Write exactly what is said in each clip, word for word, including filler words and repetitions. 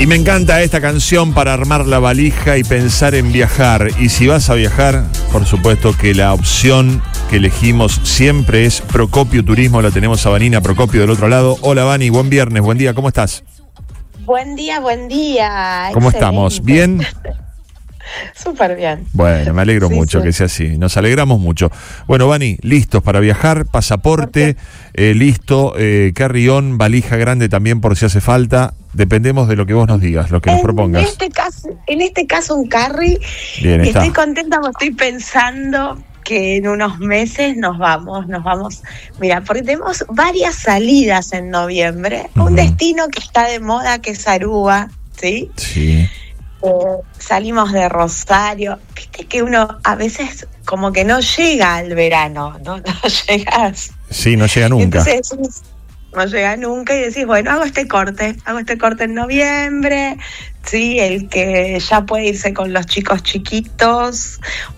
Y me encanta esta canción para armar la valija y pensar en viajar. Y si vas a viajar, por supuesto que la opción que elegimos siempre es Procopio Turismo. La tenemos a Vanina Procopio del otro lado. Hola Vani, buen viernes, buen día, ¿cómo estás? Buen día, buen día. ¿Cómo Excelente. estamos? ¿Bien? Súper bien. Bueno, me alegro sí, mucho sí. que sea así. Nos alegramos mucho. Bueno, Vani, listos para viajar, pasaporte, eh, listo, eh, carrión, valija grande también por si hace falta. Dependemos de lo que vos nos digas, lo que nos en propongas. Este caso, en este caso, un carry. Bien, está. Estoy contenta porque estoy pensando que en unos meses nos vamos, nos vamos. Mira, porque tenemos varias salidas en noviembre. Uh-huh. Un destino que está de moda, que es Aruba, ¿sí? Sí. Eh, salimos de Rosario. Viste que uno a veces como que no llega al verano, no, no llegas. Sí, no llega nunca. Entonces no llega nunca y decís, bueno, hago este corte, hago este corte en noviembre, sí, el que ya puede irse con los chicos chiquitos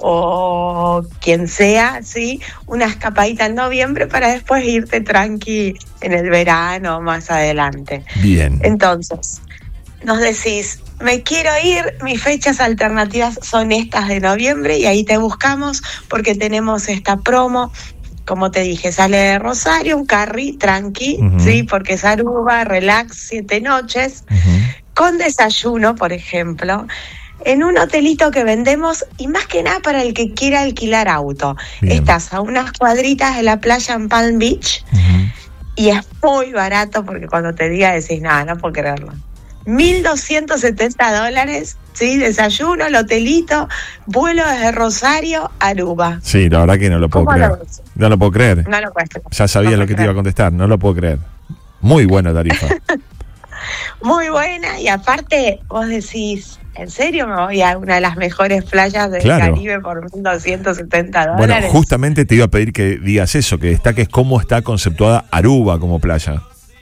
o quien sea, sí, una escapadita en noviembre para después irte tranqui en el verano más adelante. Bien. Entonces, nos decís, me quiero ir, mis fechas alternativas son estas de noviembre y ahí te buscamos porque tenemos esta promo. Como te dije, sale de Rosario, un carry tranqui, uh-huh. sí, porque es Aruba, relax, siete noches, uh-huh. con desayuno, por ejemplo, en un hotelito que vendemos y más que nada para el que quiera alquilar auto. Bien. Estás a unas cuadritas de la playa en Palm Beach uh-huh. y es muy barato porque cuando te diga decís, nada, no puedo creerlo. mil doscientos setenta dólares, sí, desayuno, el hotelito, vuelo desde Rosario a Aruba. Sí, la verdad que no lo puedo creer. Lo no lo puedo creer. No lo puedo creer. Ya sabía no lo que creer. te iba a contestar, no lo puedo creer. Muy buena tarifa. Muy buena, y aparte vos decís, ¿en serio me voy a una de las mejores playas del claro. Caribe por mil doscientos setenta dólares? Bueno, justamente te iba a pedir que digas eso, que destaques cómo está conceptuada Aruba como playa.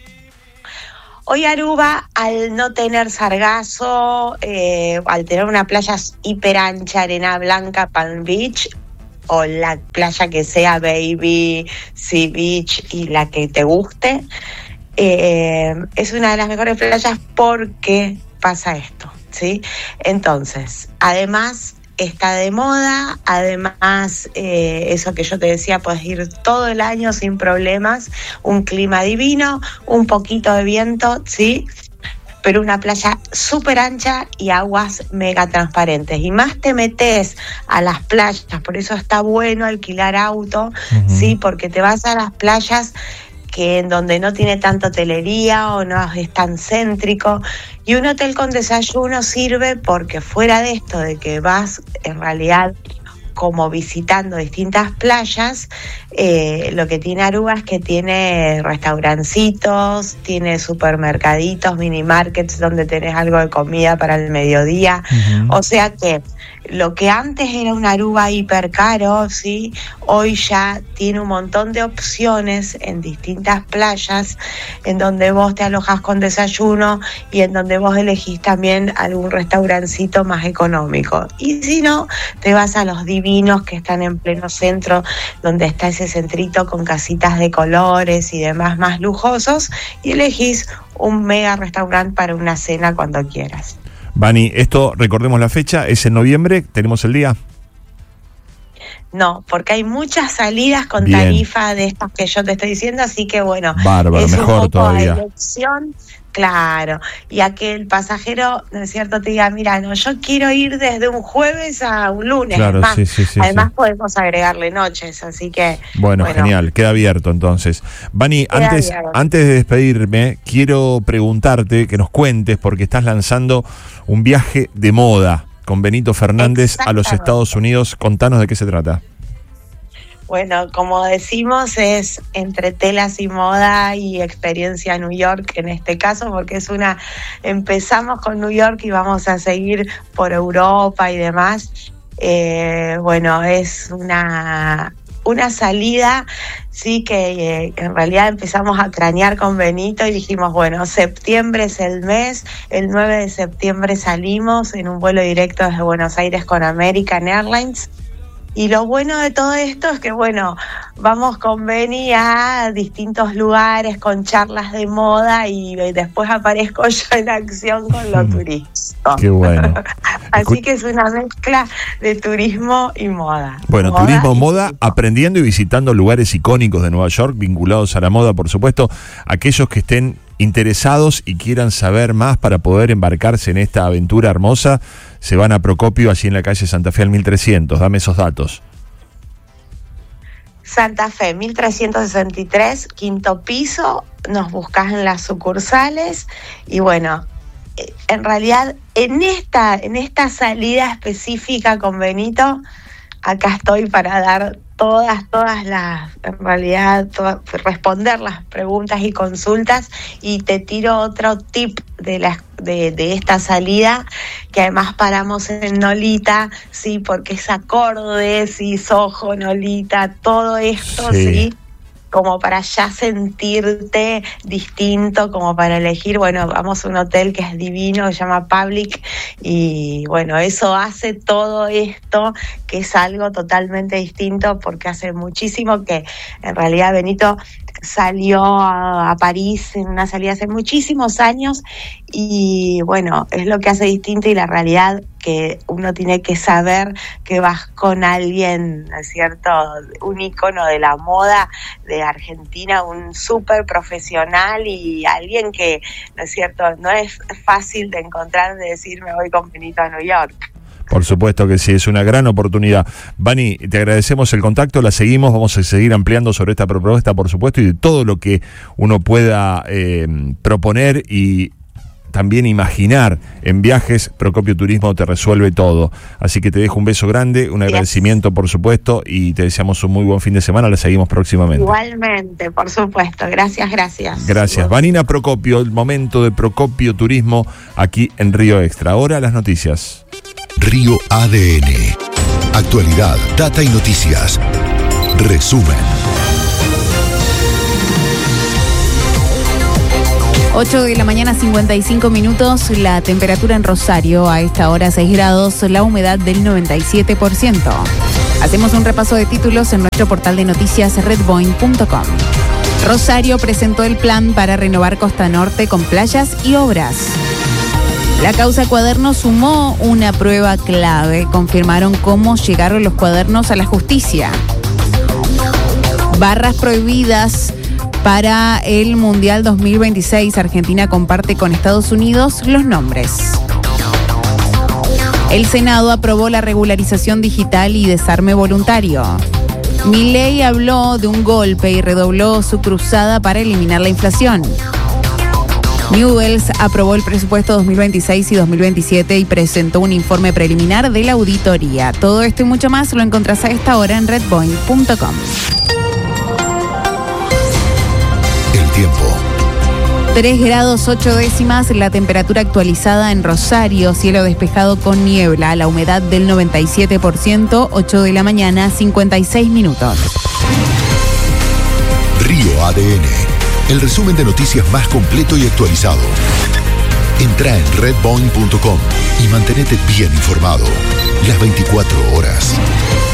Hoy Aruba, al no tener sargazo, eh, al tener una playa hiper ancha, arena blanca, Palm Beach, o la playa que sea Baby, Sea Beach y la que te guste, eh, es una de las mejores playas porque pasa esto, ¿sí? Entonces, además está de moda, además eh, eso que yo te decía, puedes ir todo el año sin problemas, un clima divino, un poquito de viento, sí, pero una playa súper ancha y aguas mega transparentes. Y más te metes a las playas, por eso está bueno alquilar auto, uh-huh. sí, porque te vas a las playas que en donde no tiene tanta hotelería o no es tan céntrico, y un hotel con desayuno sirve porque fuera de esto de que vas en realidad como visitando distintas playas, eh, lo que tiene Aruba es que tiene restaurancitos, tiene supermercaditos, mini markets donde tenés algo de comida para el mediodía, uh-huh. o sea que lo que antes era un Aruba hiper caro, ¿sí? Hoy ya tiene un montón de opciones en distintas playas en donde vos te alojas con desayuno y en donde vos elegís también algún restaurancito más económico. Y si no, te vas a los divinos que están en pleno centro, donde está ese centrito con casitas de colores y demás más lujosos, y elegís un mega restaurante para una cena cuando quieras. Vani, esto, recordemos la fecha, es en noviembre, ¿tenemos el día? No, porque hay muchas salidas con Bien. Tarifa de estas que yo te estoy diciendo, así que bueno, bárbaro, es mejor un poco todavía. A elección, claro, y a que el pasajero, ¿no es cierto?, te diga, mira, no, yo quiero ir desde un jueves a un lunes, claro, además, sí, sí, sí, además sí. podemos agregarle noches, así que... Bueno, bueno genial, queda abierto entonces. Vani, queda antes, abierto. antes de despedirme, quiero preguntarte, que nos cuentes, porque estás lanzando un viaje de moda con Benito Fernández a los Estados Unidos. Contanos de qué se trata. Bueno, como decimos, es entre telas y moda y experiencia New York en este caso, porque es una, empezamos con New York y vamos a seguir por Europa y demás. Eh, bueno, es una, una salida, sí, que eh, en realidad empezamos a cranear con Benito y dijimos, bueno, septiembre es el mes, el nueve de septiembre salimos en un vuelo directo desde Buenos Aires con American Airlines. Y lo bueno de todo esto es que, bueno, vamos con Beni a distintos lugares con charlas de moda y después aparezco yo en acción con lo turístico. Qué bueno. Así que es una mezcla de turismo y moda. Bueno, moda turismo, y moda, turismo. aprendiendo y visitando lugares icónicos de Nueva York, vinculados a la moda, por supuesto. Aquellos que estén interesados y quieran saber más para poder embarcarse en esta aventura hermosa, se van a Procopio, allí en la calle Santa Fe al mil trescientos. Dame esos datos. Santa Fe, mil trescientos sesenta y tres, quinto piso, nos buscás en las sucursales y bueno, en realidad en esta, en esta salida específica con Benito, acá estoy para dar todas, todas las, en realidad, to- responder las preguntas y consultas, y te tiro otro tip de la, de, de esta salida, que además paramos en Nolita, sí, porque es acorde, sí, Soho, Nolita, todo esto, Sí. sí, como para ya sentirte distinto, como para elegir, bueno, vamos a un hotel que es divino, que se llama Public, y bueno, eso hace todo esto, que es algo totalmente distinto, porque hace muchísimo que, en realidad, Benito salió a, a París en una salida hace muchísimos años, y bueno, es lo que hace distinto, y la realidad que uno tiene que saber que vas con alguien, ¿no es cierto?, un ícono de la moda de Argentina, un súper profesional y alguien que, ¿no es cierto?, no es fácil de encontrar, de decir me voy con Benito a New York. Por supuesto que sí, es una gran oportunidad. Vani, te agradecemos el contacto, la seguimos, vamos a seguir ampliando sobre esta propuesta, por supuesto, y de todo lo que uno pueda eh, proponer y también imaginar en viajes. Procopio Turismo te resuelve todo. Así que te dejo un beso grande, un agradecimiento, por supuesto, y te deseamos un muy buen fin de semana. La seguimos próximamente. Igualmente, por supuesto. Gracias, gracias. Gracias. Vanina Procopio, el momento de Procopio Turismo aquí en Río Extra. Ahora las noticias. Río A D N. Actualidad, data y noticias. Resumen. ocho de la mañana, cincuenta y cinco minutos, la temperatura en Rosario a esta hora seis grados, la humedad del noventa y siete por ciento. Hacemos un repaso de títulos en nuestro portal de noticias redboin punto com. Rosario presentó el plan para renovar Costa Norte con playas y obras. La causa Cuadernos sumó una prueba clave, confirmaron cómo llegaron los cuadernos a la justicia. Barras prohibidas para el Mundial dos mil veintiséis, Argentina comparte con Estados Unidos los nombres. El Senado aprobó la regularización digital y desarme voluntario. Milei habló de un golpe y redobló su cruzada para eliminar la inflación. Newell's aprobó el presupuesto dos mil veintiséis y dos mil veintisiete y presentó un informe preliminar de la auditoría. Todo esto y mucho más lo encontrás a esta hora en redboin punto com. El tiempo. tres grados ocho décimas, la temperatura actualizada en Rosario, cielo despejado con niebla, la humedad del noventa y siete por ciento, ocho de la mañana, cincuenta y seis minutos. Río A D N, el resumen de noticias más completo y actualizado. Entra en redboin punto com y mantenete bien informado las veinticuatro horas.